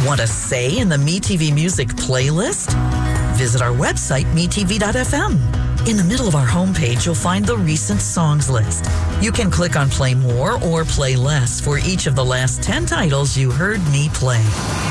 Want a say in the MeTV Music playlist? Visit our website, metv.fm. In the middle of our homepage, you'll find the recent songs list. You can click on Play More or Play Less for each of the last 10 titles you heard me play.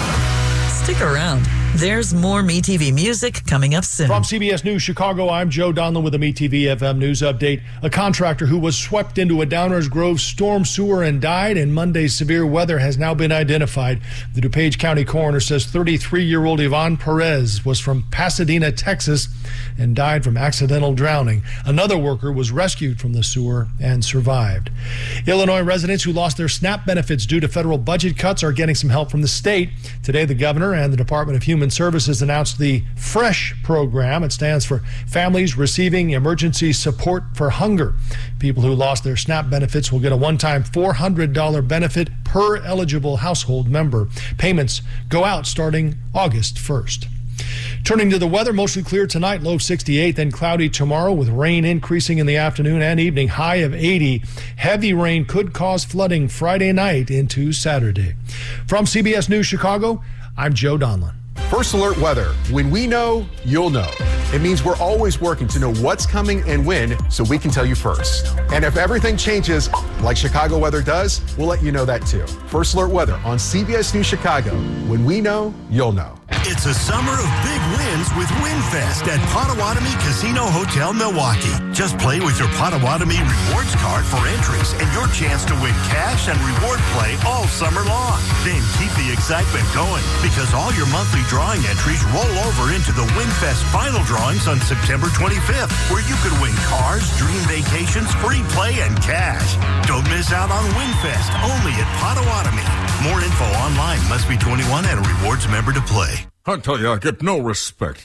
Stick around. There's more MeTV Music coming up soon. From CBS News Chicago, I'm Joe Donlin with a MeTV FM News update. A contractor who was swept into a Downers Grove storm sewer and died in Monday's severe weather has now been identified. The DuPage County coroner says 33-year-old Yvonne Perez was from Pasadena, Texas, and died from accidental drowning. Another worker was rescued from the sewer and survived. Illinois residents who lost their SNAP benefits due to federal budget cuts are getting some help from the state. Today, the governor and the Department of Human Services announced the FRESH program. It stands for Families Receiving Emergency Support for Hunger. People who lost their SNAP benefits will get a one-time $400 benefit per eligible household member. Payments go out starting August 1st. Turning to the weather, mostly clear tonight, low 68, then cloudy tomorrow with rain increasing in the afternoon and evening, high of 80. Heavy rain could cause flooding Friday night into Saturday. From CBS News Chicago, I'm Joe Donlin. First Alert Weather. When we know, you'll know. It means we're always working to know what's coming and when so we can tell you first. And if everything changes like Chicago weather does, we'll let you know that too. First Alert Weather on CBS News Chicago. When we know, you'll know. It's a summer of big wins with WinFest at Potawatomi Casino Hotel, Milwaukee. Just play with your Potawatomi Rewards card for entries and your chance to win cash and reward play all summer long. Then keep the excitement going because all your monthly drawing entries roll over into the WinFest final drawings on September 25th, where you could win cars, dream vacations, free play, and cash. Don't miss out on WinFest, only at Potawatomi. More info online. Must be 21 and a rewards member to play. I tell you, I get no respect.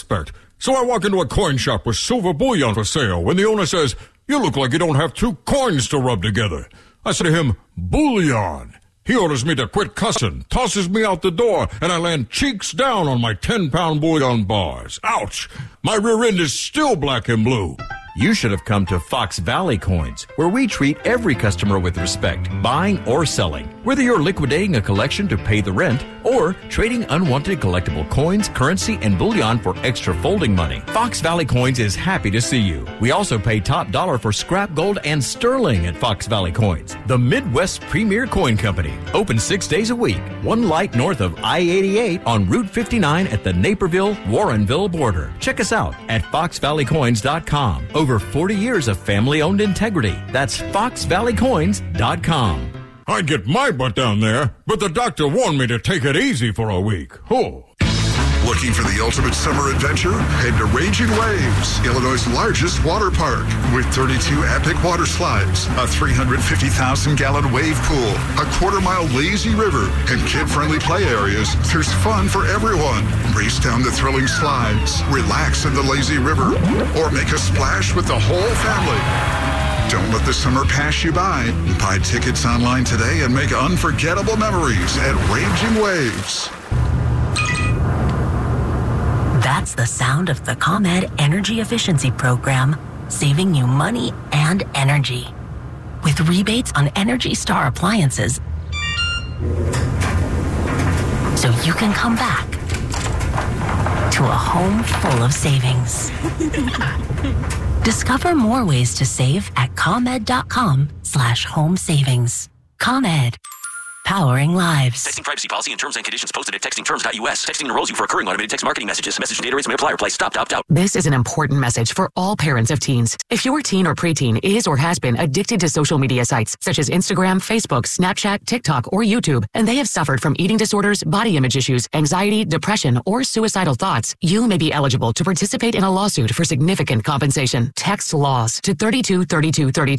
So I walk into a coin shop with silver bullion for sale when the owner says, "You look like you don't have two coins to rub together." I say to him, "Bullion." He orders me to quit cussing, tosses me out the door, and I land cheeks down on my 10-pound bullion bars. Ouch! My rear end is still black and blue. You should have come to Fox Valley Coins, where we treat every customer with respect, buying or selling. Whether you're liquidating a collection to pay the rent or trading unwanted collectible coins, currency, and bullion for extra folding money, Fox Valley Coins is happy to see you. We also pay top dollar for scrap gold and sterling at Fox Valley Coins, the Midwest's premier coin company. Open 6 days a week, one light north of I-88 on Route 59 at the Naperville-Warrenville border. Check us out at foxvalleycoins.com. Over 40 years of family-owned integrity. That's foxvalleycoins.com. I'd get my butt down there, but the doctor warned me to take it easy for a week. Oh. Looking for the ultimate summer adventure? Head to Raging Waves, Illinois' largest water park, with 32 epic water slides, a 350,000-gallon wave pool, a quarter-mile lazy river, and kid-friendly play areas. There's fun for everyone. Race down the thrilling slides, relax in the lazy river, or make a splash with the whole family. Don't let the summer pass you by. Buy tickets online today and make unforgettable memories at Raging Waves. That's the sound of the ComEd Energy Efficiency Program, saving you money and energy. With rebates on Energy Star appliances, so you can come back to a home full of savings. Discover more ways to save at ComEd.com/home savings. ComEd. Powering lives. Texting privacy policy and terms and conditions posted at textingterms.us. Texting enrolls you for recurring automated text marketing messages. Message and data rates may apply. Reply stop to opt out. This is an important message for all parents of teens. If your teen or preteen is or has been addicted to social media sites such as Instagram, Facebook, Snapchat, TikTok, or YouTube, and they have suffered from eating disorders, body image issues, anxiety, depression, or suicidal thoughts, you may be eligible to participate in a lawsuit for significant compensation. Text LAWS to 323232.